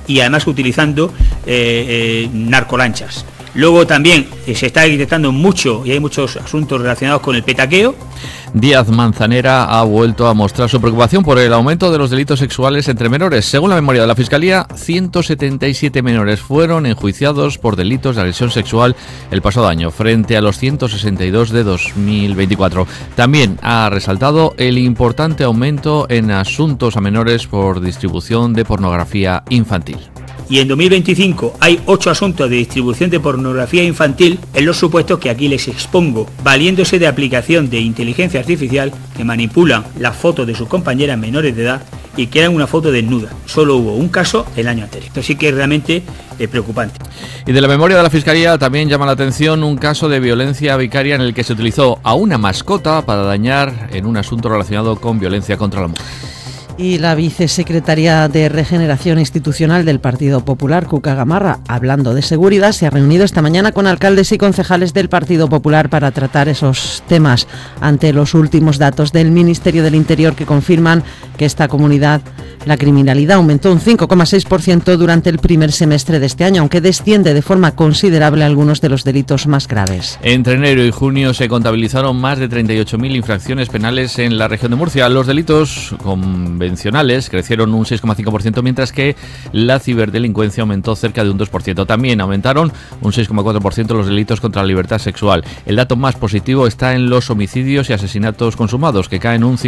y además utilizando narcolanchas. Luego también se está detectando mucho y hay muchos asuntos relacionados con el petaqueo. Díaz Manzanera ha vuelto a mostrar su preocupación por el aumento de los delitos sexuales entre menores. Según la memoria de la Fiscalía, 177 menores fueron enjuiciados por delitos de agresión sexual el pasado año, frente a los 162 de 2024. También ha resaltado el importante aumento en asuntos a menores por distribución de pornografía infantil. Y en 2025 hay 8 asuntos de distribución de pornografía infantil en los supuestos que aquí les expongo, valiéndose de aplicación de inteligencia artificial que manipulan las fotos de sus compañeras menores de edad y crean una foto desnuda. Solo hubo un caso el año anterior. Esto sí que es realmente preocupante. Y de la memoria de la Fiscalía también llama la atención un caso de violencia vicaria en el que se utilizó a una mascota para dañar en un asunto relacionado con violencia contra la mujer. Y la vicesecretaria de Regeneración Institucional del Partido Popular, Cuca Gamarra, hablando de seguridad, se ha reunido esta mañana con alcaldes y concejales del Partido Popular para tratar esos temas ante los últimos datos del Ministerio del Interior que confirman que esta comunidad, la criminalidad aumentó un 5,6% durante el primer semestre de este año, aunque desciende de forma considerable algunos de los delitos más graves. Entre enero y junio se contabilizaron más de 38.000 infracciones penales en la región de Murcia. Los delitos convencionales crecieron un 6,5%, mientras que la ciberdelincuencia aumentó cerca de un 2%. También aumentaron un 6,4% los delitos contra la libertad sexual. El dato más positivo está en los homicidios y asesinatos consumados, que caen un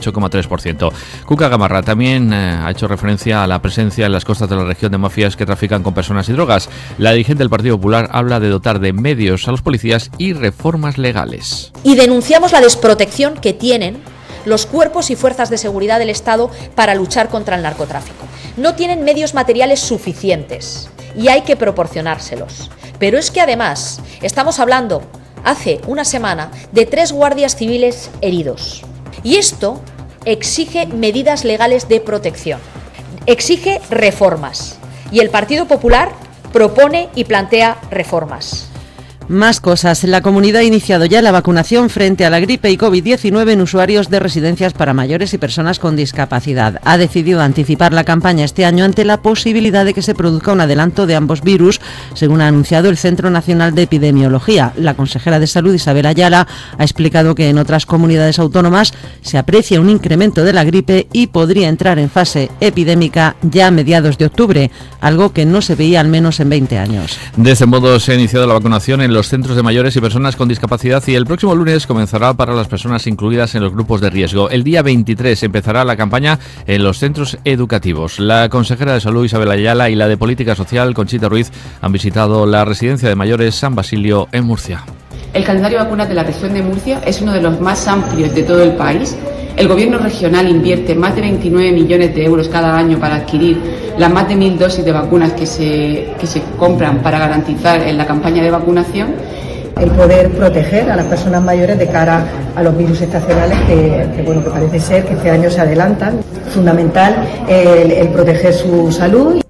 58,3%. Cuca Gamarra también ha hecho referencia a la presencia en las costas de la región de mafias que trafican con personas y drogas. La dirigente del Partido Popular habla de dotar de medios a los policías y reformas legales. Y denunciamos la desprotección que tienen los cuerpos y fuerzas de seguridad del Estado para luchar contra el narcotráfico. No tienen medios materiales suficientes y hay que proporcionárselos. Pero es que además estamos hablando hace una semana de 3 guardias civiles heridos. Y esto exige medidas legales de protección, exige reformas. Y el Partido Popular propone y plantea reformas. Más cosas. La comunidad ha iniciado ya la vacunación frente a la gripe y COVID-19 en usuarios de residencias para mayores y personas con discapacidad. Ha decidido anticipar la campaña este año ante la posibilidad de que se produzca un adelanto de ambos virus, según ha anunciado el Centro Nacional de Epidemiología. La consejera de Salud, Isabel Ayala, ha explicado que en otras comunidades autónomas se aprecia un incremento de la gripe y podría entrar en fase epidémica ya a mediados de octubre, algo que no se veía al menos en 20 años. De este modo se ha iniciado la vacunación en los centros de mayores y personas con discapacidad y el próximo lunes comenzará para las personas incluidas en los grupos de riesgo. El día 23 empezará la campaña en los centros educativos. La consejera de Salud, Isabel Ayala, y la de Política Social, Conchita Ruiz, han visitado la residencia de mayores San Basilio en Murcia. El calendario de vacunas de la región de Murcia es uno de los más amplios de todo el país. El Gobierno regional invierte más de 29 millones de euros cada año para adquirir las más de 1.000 dosis de vacunas que se compran para garantizar en la campaña de vacunación. El poder proteger a las personas mayores de cara a los virus estacionales que parece ser que este año se adelantan. Fundamental el proteger su salud.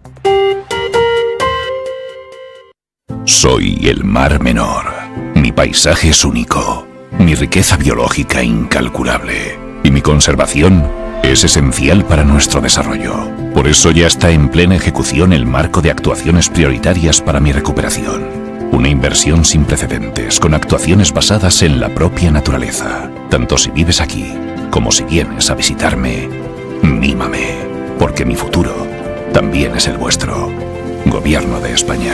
Soy el Mar Menor. Mi paisaje es único. Mi riqueza biológica incalculable. Y mi conservación es esencial para nuestro desarrollo. Por eso ya está en plena ejecución el marco de actuaciones prioritarias para mi recuperación. Una inversión sin precedentes, con actuaciones basadas en la propia naturaleza. Tanto si vives aquí, como si vienes a visitarme, mímame, porque mi futuro también es el vuestro. Gobierno de España.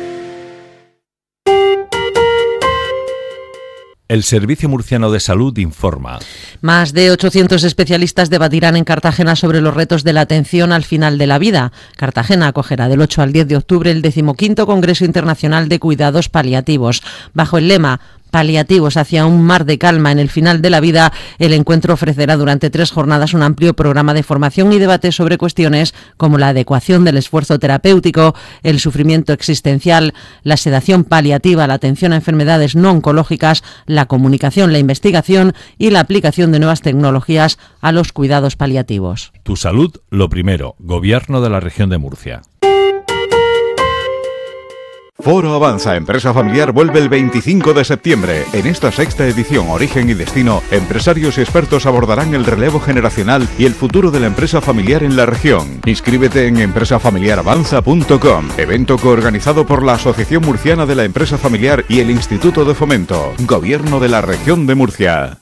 El Servicio Murciano de Salud informa. Más de 800 especialistas debatirán en Cartagena sobre los retos de la atención al final de la vida. Cartagena acogerá del 8 al 10 de octubre el 15º Congreso Internacional de Cuidados Paliativos. Bajo el lema Paliativos hacia un mar de calma en el final de la vida, el encuentro ofrecerá durante 3 jornadas un amplio programa de formación y debate sobre cuestiones como la adecuación del esfuerzo terapéutico, el sufrimiento existencial, la sedación paliativa, la atención a enfermedades no oncológicas, la comunicación, la investigación y la aplicación de nuevas tecnologías a los cuidados paliativos. Tu salud, lo primero. Gobierno de la Región de Murcia. Foro Avanza Empresa Familiar vuelve el 25 de septiembre. En esta sexta edición Origen y Destino, empresarios y expertos abordarán el relevo generacional y el futuro de la empresa familiar en la región. Inscríbete en empresafamiliaravanza.com, evento coorganizado por la Asociación Murciana de la Empresa Familiar y el Instituto de Fomento, Gobierno de la Región de Murcia.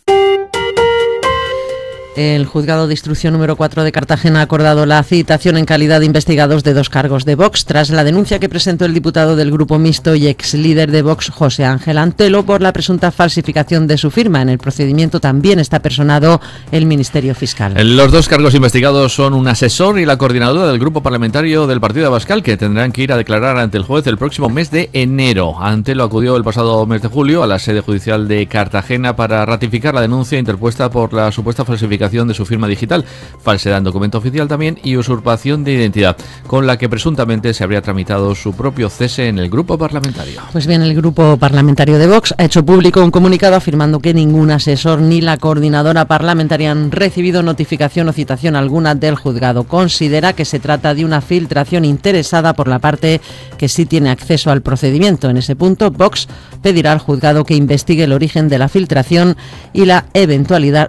El juzgado de instrucción número 4 de Cartagena ha acordado la citación en calidad de investigados de 2 cargos de Vox tras la denuncia que presentó el diputado del Grupo Mixto y ex líder de Vox, José Ángel Antelo, por la presunta falsificación de su firma. En el procedimiento también está personado el Ministerio Fiscal. Los 2 cargos investigados son un asesor y la coordinadora del grupo parlamentario del Partido Abascal, que tendrán que ir a declarar ante el juez el próximo mes de enero. Antelo acudió el pasado mes de julio a la sede judicial de Cartagena para ratificar la denuncia interpuesta por la supuesta falsificación de su firma digital, falsedad en documento oficial también y usurpación de identidad, con la que presuntamente se habría tramitado su propio cese en el grupo parlamentario. Pues bien, el grupo parlamentario de Vox ha hecho público un comunicado afirmando que ningún asesor ni la coordinadora parlamentaria han recibido notificación o citación alguna del juzgado. Considera que se trata de una filtración interesada por la parte que sí tiene acceso al procedimiento. En ese punto, Vox pedirá al juzgado que investigue el origen de la filtración y la eventual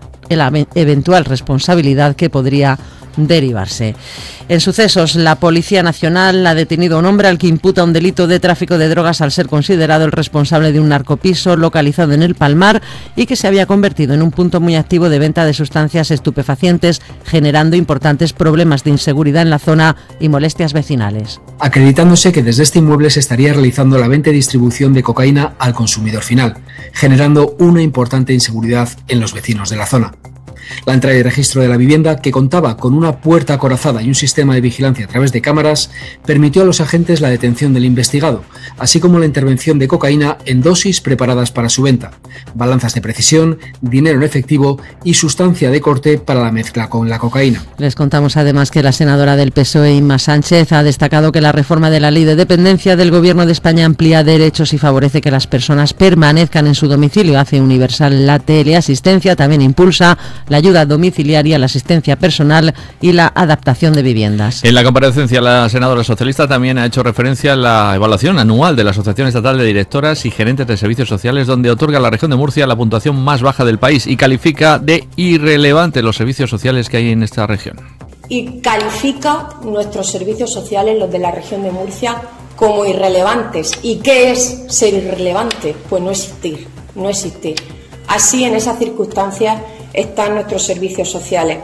responsabilidad que podría derivarse. En sucesos, la Policía Nacional ha detenido a un hombre al que imputa un delito de tráfico de drogas al ser considerado el responsable de un narcopiso localizado en el Palmar y que se había convertido en un punto muy activo de venta de sustancias estupefacientes, generando importantes problemas de inseguridad en la zona y molestias vecinales. Acreditándose que desde este inmueble se estaría realizando la venta y distribución de cocaína al consumidor final, generando una importante inseguridad en los vecinos de la zona. La entrada y registro de la vivienda, que contaba con una puerta acorazada y un sistema de vigilancia a través de cámaras, permitió a los agentes la detención del investigado, así como la intervención de cocaína en dosis preparadas para su venta, balanzas de precisión, dinero en efectivo y sustancia de corte para la mezcla con la cocaína. Les contamos además que la senadora del PSOE, Inma Sánchez, ha destacado que la reforma de la Ley de Dependencia del Gobierno de España amplía derechos y favorece que las personas permanezcan en su domicilio, hace universal la teleasistencia, también impulsa la ayuda domiciliaria, la asistencia personal y la adaptación de viviendas. En la comparecencia, la senadora socialista también ha hecho referencia a la evaluación anual de la Asociación Estatal de Directoras y Gerentes de Servicios Sociales, donde otorga a la región de Murcia la puntuación más baja del país y califica de irrelevante los servicios sociales que hay en esta región. Y califica nuestros servicios sociales, los de la región de Murcia, como irrelevantes. ¿Y qué es ser irrelevante? Pues no existir, no existir. Así, en esas circunstancias, están nuestros servicios sociales.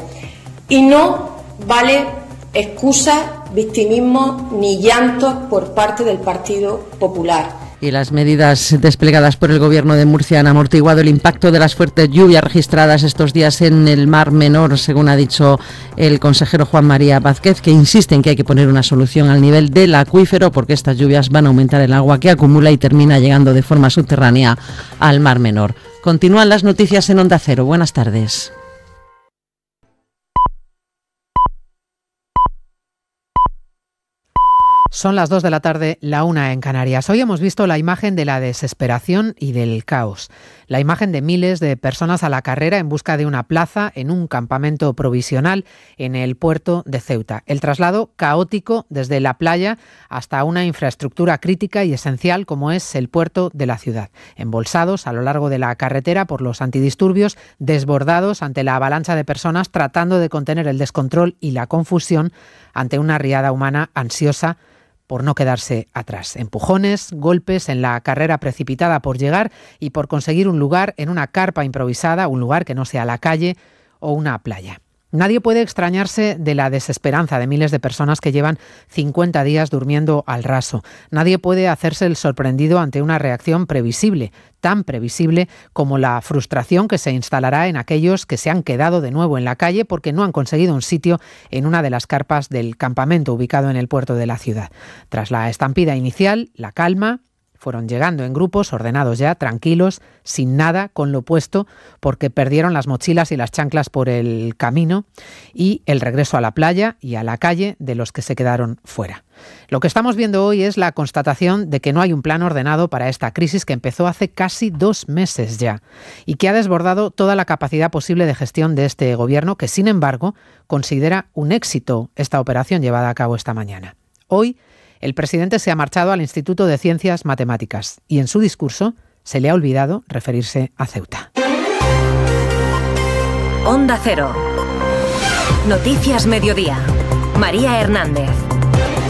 Y no vale excusa, victimismo ni llantos por parte del Partido Popular. Y las medidas desplegadas por el Gobierno de Murcia han amortiguado el impacto de las fuertes lluvias registradas estos días en el Mar Menor, según ha dicho el consejero Juan María Vázquez, que insiste en que hay que poner una solución al nivel del acuífero porque estas lluvias van a aumentar el agua que acumula y termina llegando de forma subterránea al Mar Menor. Continúan las noticias en Onda Cero. Buenas tardes. Son las 2 de la tarde, la 1 en Canarias. Hoy hemos visto la imagen de la desesperación y del caos. La imagen de miles de personas a la carrera en busca de una plaza en un campamento provisional en el puerto de Ceuta. El traslado caótico desde la playa hasta una infraestructura crítica y esencial como es el puerto de la ciudad. Embolsados a lo largo de la carretera por los antidisturbios, desbordados ante la avalancha de personas tratando de contener el descontrol y la confusión ante una riada humana ansiosa por no quedarse atrás. Empujones, golpes en la carrera precipitada por llegar y por conseguir un lugar en una carpa improvisada, un lugar que no sea la calle o una playa. Nadie puede extrañarse de la desesperanza de miles de personas que llevan 50 días durmiendo al raso. Nadie puede hacerse el sorprendido ante una reacción previsible, tan previsible como la frustración que se instalará en aquellos que se han quedado de nuevo en la calle porque no han conseguido un sitio en una de las carpas del campamento ubicado en el puerto de la ciudad. Tras la estampida inicial, la calma. Fueron llegando en grupos, ordenados ya, tranquilos, sin nada, con lo puesto, porque perdieron las mochilas y las chanclas por el camino y el regreso a la playa y a la calle de los que se quedaron fuera. Lo que estamos viendo hoy es la constatación de que no hay un plan ordenado para esta crisis que empezó hace casi 2 meses ya y que ha desbordado toda la capacidad posible de gestión de este gobierno, que sin embargo considera un éxito esta operación llevada a cabo esta mañana. Hoy, El presidente se ha marchado al Instituto de Ciencias Matemáticas y en su discurso se le ha olvidado referirse a Ceuta. Onda Cero. Noticias Mediodía. María Hernández.